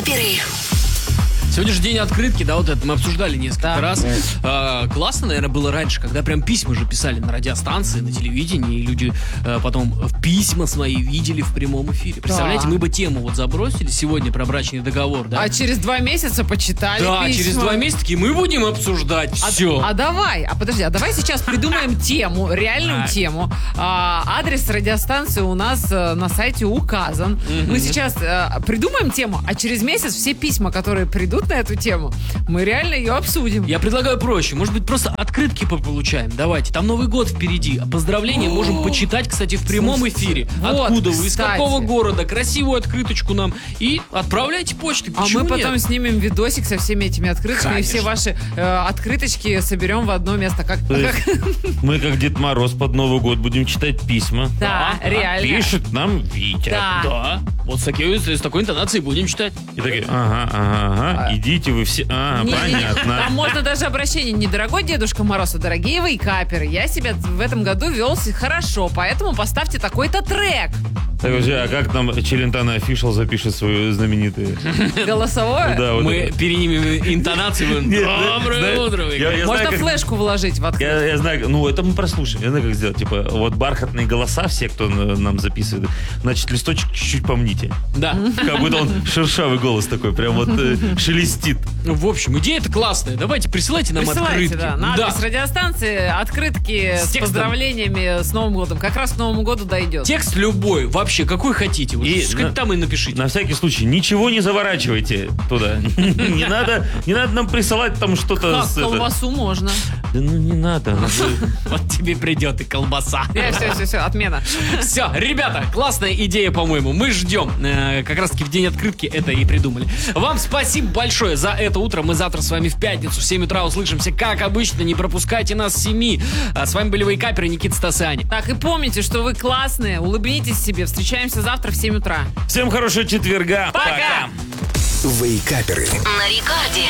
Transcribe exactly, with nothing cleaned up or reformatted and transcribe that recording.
Вейкаперы. Сегодня же день открытки, да, вот это мы обсуждали несколько Да. раз. А, классно, наверное, было раньше, когда прям письма же писали на радиостанции, на телевидении, и люди а, потом письма свои видели в прямом эфире. Представляете, Да. мы бы тему вот забросили сегодня про брачный договор, да? А через два месяца почитали да, письма. через два месяца таки мы будем обсуждать А, все. а давай, а подожди, а давай сейчас придумаем тему, реальную Так. тему. А, адрес радиостанции у нас э, на сайте указан. Мы сейчас э, придумаем тему, а через месяц все письма, которые придут на эту тему, мы реально ее обсудим. Я предлагаю проще. Может быть, просто открытки получаем. Давайте. Там Новый год впереди. Поздравления можем почитать, кстати, в прямом эфире. Вот, Откуда вы, из кстати. какого города. Красивую открыточку нам. И отправляйте почтой. А Почему мы потом нет? снимем видосик со всеми этими открытками, Конечно. и все ваши э, открыточки соберем в одно место. Как, То есть как- мы, как Дед Мороз, под Новый год будем читать письма. Да, реально. Пишет нам Витя. Да. Да. Вот с такой, с такой интонацией будем читать. И такие, ага, ага, ага, идите вы все. А, Не-не-не, понятно. Там можно даже обращение: недорогой Дедушка Мороз, а дорогие вейкаперы. Я себя в этом году вел хорошо, поэтому поставьте такой-то трек. Так, подожди, а как нам Челентано Official запишет свою знаменитую? Голосовое. Да, вот Мы это. перенимем интонацию. будем, Нет, Доброе знаешь, утро. я- Вика». я Можно знаю, как- флешку вложить в открытку. Я, я знаю, ну это мы прослушаем. Я знаю, как сделать. Типа, вот бархатные голоса все, кто на- нам записывает. Значит, листочек чуть-чуть помните. Да. Как будто он шершавый голос такой, прям вот э, шелестит. В общем, идея-то классная. Давайте присылайте нам Присылайте, открытки. да, на адрес радиостанции, открытки С с, текстом. поздравлениями с Новым годом. Как раз к Новому году дойдет. Текст любой, вообще, какой хотите. Вот И хоть на- там и напишите. На всякий случай, ничего не заворачивайте туда. Не надо, не надо нам присылать там что-то. Как с это- колбасу можно. Да ну не надо. Вот тебе придет и колбаса. Все, все, все, отмена. Все, ребята, классная идея, по-моему. Мы ждем. Э, как раз таки в день открытки это и придумали. Вам спасибо большое за это утро. Мы завтра с вами в пятницу в семь утра услышимся, как обычно. Не пропускайте нас с семи. А с вами были вейкаперы Никита, Стас и Аня. Так, и помните, что вы классные. Улыбнитесь себе. Встречаемся завтра в семь утра. Всем хорошего четверга. Пока! Вейкаперы. На рекорде.